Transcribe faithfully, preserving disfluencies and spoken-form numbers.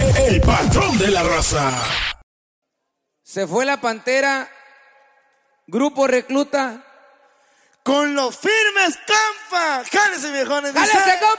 El patrón de la raza. Se fue la Pantera, Grupo Recluta. Con los firmes, compa. Jálese, viejones. ¡Jálese, compa!